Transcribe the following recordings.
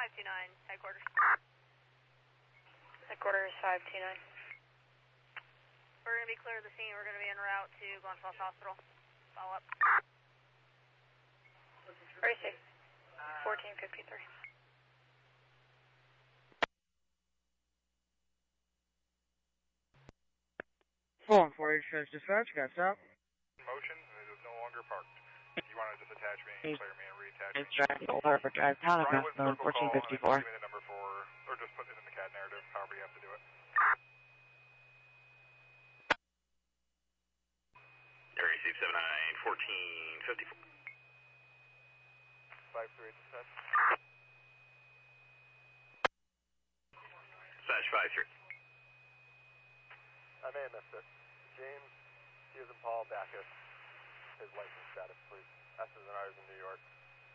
529, headquarters. Headquarters 529. We're going to be clear of the scene. We're going to be en route to Glen Falls Hospital. Follow up. Very safe. 1453. Full 486 dispatch, got stop. Motion, and it is no longer parked. You want to just attach me, clear me, and reattach me. It's driving over for Drive, Town of North 1454. Give me the number for, or just put it in the CAD narrative, however you have to do it. Area 679, 1454. 538 dispatch. Dispatch 53. I may have missed it. James, he is in Paul Backus. His license status, please. S's and R's in New York.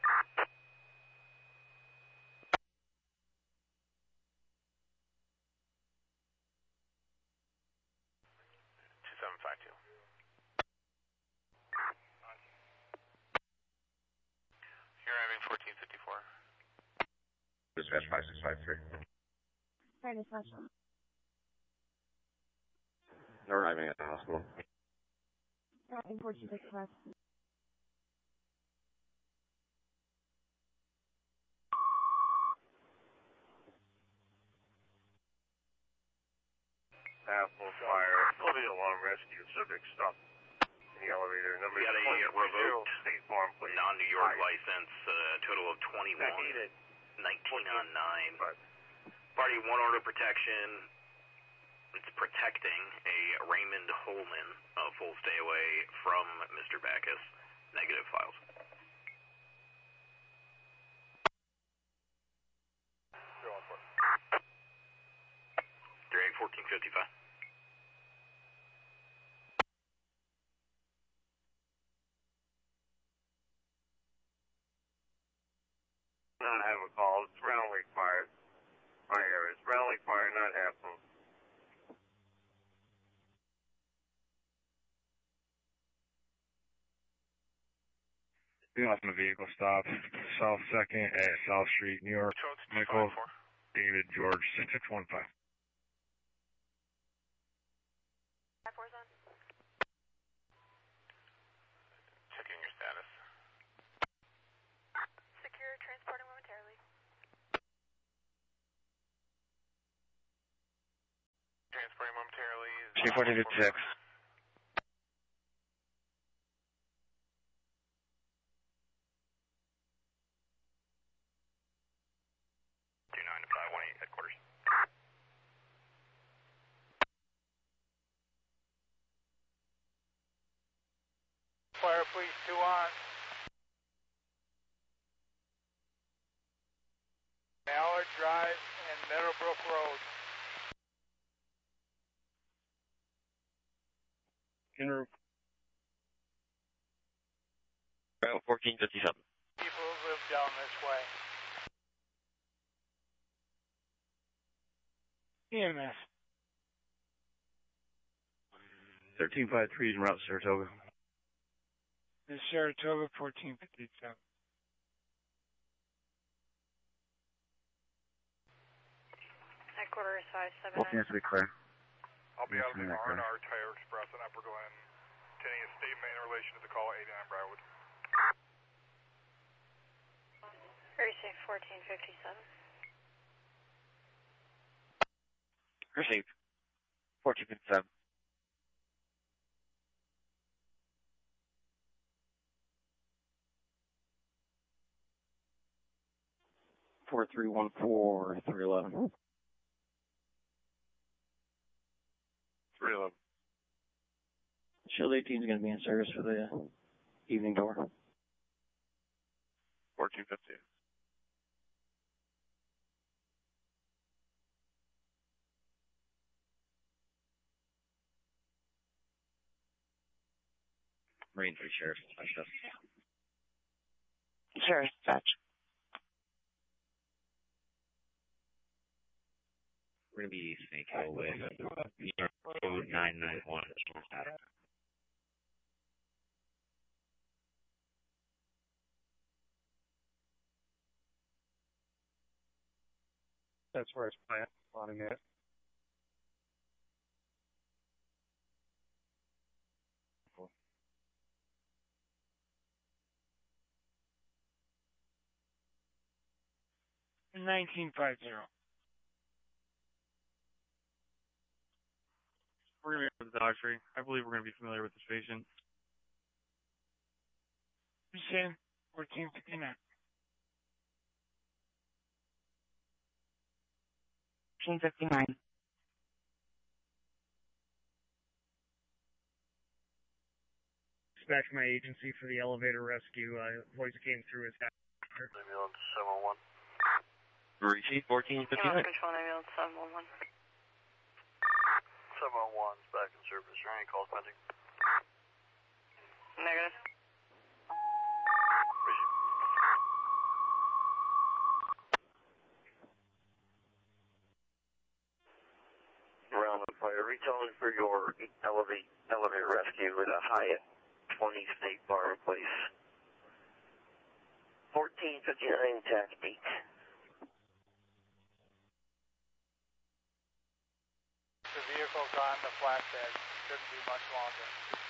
You're having 1454. Dispatch 5653. Sorry, dispatch. They're arriving at the hospital. Driving 1455. Apple fire. Will be alarm rescue. Subject stop in the elevator. Number We got a 22. revoked State Farm, please. non-New York license, total of 21. I need it. 19 on 9. But Party 1 order protection. It's protecting a Raymond Holman. Full stay away from Mr. Backus. Negative files. Zero on 1455. not have a call. It's Rental Lake Fire. My area. It's Rental Lake Fire, not Halfmoon. We left a vehicle stop, South 2nd at South Street, New York. Michael, David, George, 6615. 5-4's on. Checking your status. Secure, transporting momentarily. Transporting momentarily. Chief 1456. Headquarters. Fire police 2 on. Mallard Drive and Meadowbrook Road. Route 1457. People live down this way. EMS. 1353 is en route to Saratoga. This is Saratoga, 1457. Headquarters 579. Well, to be clear. I'll be out of the R&R Tire Express in Upper Glen. Obtaining a statement in relation to the call 89 Briarwood. Very safe, 1457. Received. 1457. Four 314 311. 311. Shield 18 is going to be in service for the evening door. 1450. Marine 3 Sheriff. Sheriff, dispatch. We're going to be Snake Hill with New York Code 991. That's where it's plotting it. In 1950. We're going to be with the dog tree. I believe we're going to be familiar with this patient. Hussein, 1459. 1459. Back to my agency for the elevator rescue. Voice came through as Ambulance 711. Receive 1459. Control ambulance 711. 711's back in service. Are any calls pending? Negative. Round of fire. Retone for your elevator rescue with a Hyatt 20 State Bar Place. 1459 TAC 8. The vehicle's on the flatbed. Shouldn't be much longer.